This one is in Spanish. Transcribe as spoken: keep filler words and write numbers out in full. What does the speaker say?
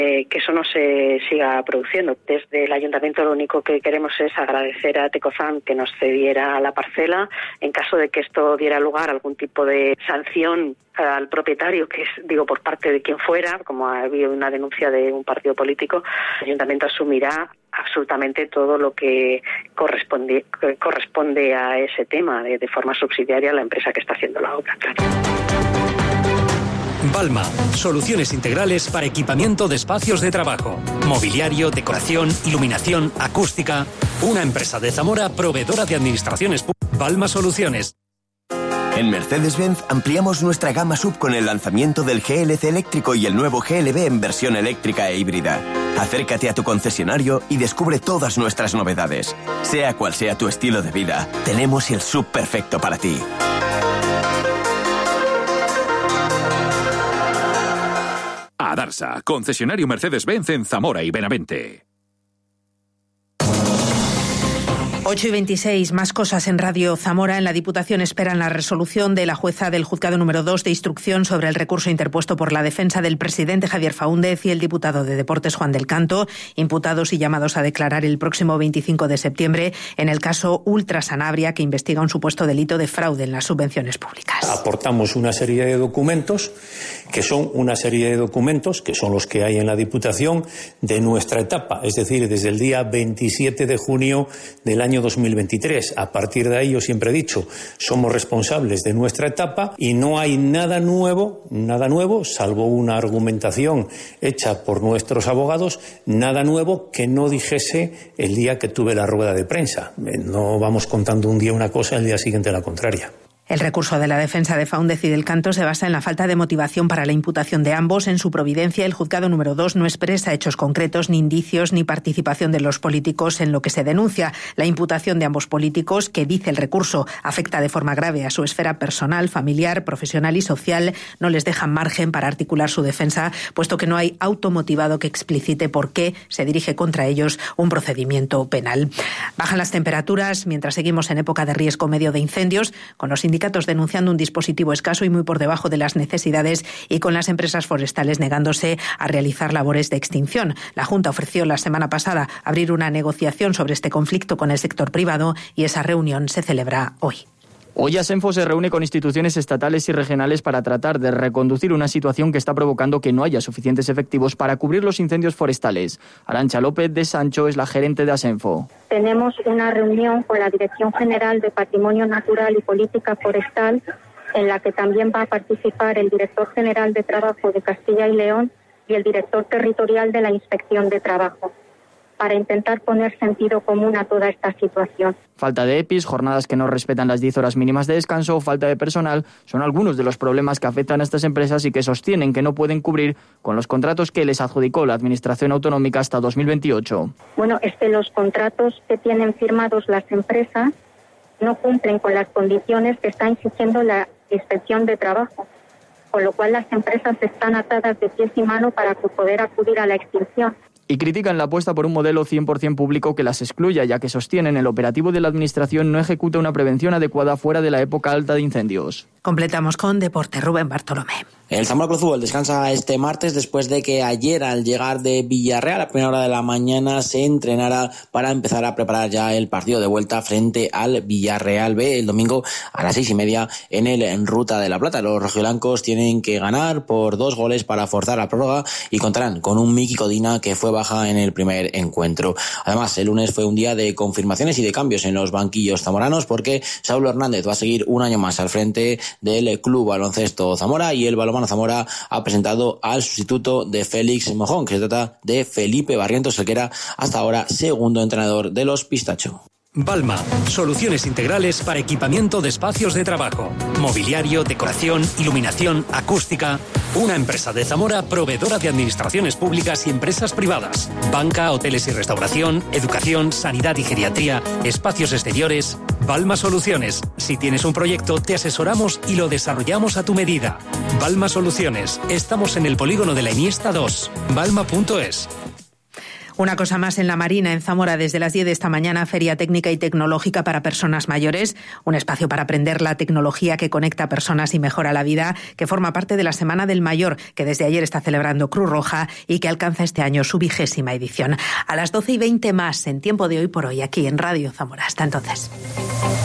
eh, que eso no se siga produciendo. Desde el Ayuntamiento lo único que queremos es agradecer a Tecozan que nos cediera la parcela. En caso de que esto diera lugar a algún tipo de sanción al propietario, que es, digo, por parte de quien fuera, como ha habido una denuncia de un partido político, el Ayuntamiento asumirá absolutamente todo lo que corresponde, que corresponde a ese tema, de, de forma subsidiaria a la empresa que está haciendo la obra. Claro. Balma, soluciones integrales para equipamiento de espacios de trabajo, mobiliario, decoración, iluminación, acústica. Una empresa de Zamora proveedora de administraciones públicas. Balma Soluciones. En Mercedes-Benz ampliamos nuestra gama sub con el lanzamiento del G L C eléctrico y el nuevo G L B en versión eléctrica e híbrida. Acércate a tu concesionario y descubre todas nuestras novedades. Sea cual sea tu estilo de vida, tenemos el sub perfecto para ti. Adarsa, concesionario Mercedes-Benz en Zamora y Benavente. ocho y veintiséis, más cosas en Radio Zamora. En la Diputación esperan la resolución de la jueza del Juzgado número dos de instrucción sobre el recurso interpuesto por la defensa del presidente Javier Faúndez y el diputado de Deportes Juan del Canto, imputados y llamados a declarar el próximo veinticinco de septiembre en el caso Ultra Sanabria, que investiga un supuesto delito de fraude en las subvenciones públicas. Aportamos una serie de documentos que son una serie de documentos que son los que hay en la Diputación de nuestra etapa, es decir, desde el día veintisiete de junio del año dos mil veintitrés. A partir de ahí, yo siempre he dicho, somos responsables de nuestra etapa y no hay nada nuevo, nada nuevo, salvo una argumentación hecha por nuestros abogados, nada nuevo que no dijese el día que tuve la rueda de prensa. No vamos contando un día una cosa y el día siguiente la contraria. El recurso de la defensa de Faúndez y del Canto se basa en la falta de motivación para la imputación de ambos. En su providencia, el juzgado número dos no expresa hechos concretos, ni indicios, ni participación de los políticos en lo que se denuncia. La imputación de ambos políticos, que dice el recurso afecta de forma grave a su esfera personal, familiar, profesional y social, no les deja margen para articular su defensa, puesto que no hay automotivado que explicite por qué se dirige contra ellos un procedimiento penal. Bajan las temperaturas mientras seguimos en época de riesgo medio de incendios, con los sindicatos denunciando un dispositivo escaso y muy por debajo de las necesidades y con las empresas forestales negándose a realizar labores de extinción. La Junta ofreció la semana pasada abrir una negociación sobre este conflicto con el sector privado y esa reunión se celebra hoy. Hoy Asenfo se reúne con instituciones estatales y regionales para tratar de reconducir una situación que está provocando que no haya suficientes efectivos para cubrir los incendios forestales. Arantxa López de Sancho es la gerente de Asenfo. Tenemos una reunión con la Dirección General de Patrimonio Natural y Política Forestal, en la que también va a participar el Director General de Trabajo de Castilla y León y el Director Territorial de la Inspección de Trabajo, para intentar poner sentido común a toda esta situación. Falta de E P Is, jornadas que no respetan las diez horas mínimas de descanso o falta de personal son algunos de los problemas que afectan a estas empresas y que sostienen que no pueden cubrir con los contratos que les adjudicó la Administración Autonómica hasta dos mil veintiocho. Bueno, es que los contratos que tienen firmados las empresas no cumplen con las condiciones que está exigiendo la Inspección de Trabajo, con lo cual las empresas están atadas de pies y manos para poder acudir a la extinción. Y critican la apuesta por un modelo cien por ciento público que las excluya, ya que sostienen el operativo de la Administración no ejecuta una prevención adecuada fuera de la época alta de incendios. Completamos con Deporte, Rubén Bartolomé. El Zamora Club de Fútbol descansa este martes después de que ayer, al llegar de Villarreal a primera hora de la mañana, se entrenara para empezar a preparar ya el partido de vuelta frente al Villarreal B el domingo a las seis y media en el en Ruta de la Plata. Los rojiblancos tienen que ganar por dos goles para forzar la prórroga y contarán con un Miki Codina que fue baja en el primer encuentro. Además, el lunes fue un día de confirmaciones y de cambios en los banquillos zamoranos, porque Saulo Hernández va a seguir un año más al frente del Club Baloncesto Zamora y el Balonmano Zamora ha presentado al sustituto de Félix Mojón, que se trata de Felipe Barrientos, el que era hasta ahora segundo entrenador de los Pistacho. Balma, soluciones integrales para equipamiento de espacios de trabajo, mobiliario, decoración, iluminación, acústica. Una empresa de Zamora proveedora de administraciones públicas y empresas privadas, banca, hoteles y restauración, educación, sanidad y geriatría, espacios exteriores. Balma Soluciones. Si tienes un proyecto, te asesoramos y lo desarrollamos a tu medida. Balma Soluciones. Estamos en el polígono de la Iniesta dos. balma punto es. Una cosa más en la Marina, en Zamora, desde las diez de esta mañana, Feria Técnica y Tecnológica para Personas Mayores, un espacio para aprender la tecnología que conecta a personas y mejora la vida, que forma parte de la Semana del Mayor, que desde ayer está celebrando Cruz Roja y que alcanza este año su vigésima edición. A las doce y veinte más, en Tiempo de Hoy por Hoy, aquí en Radio Zamora. Hasta entonces.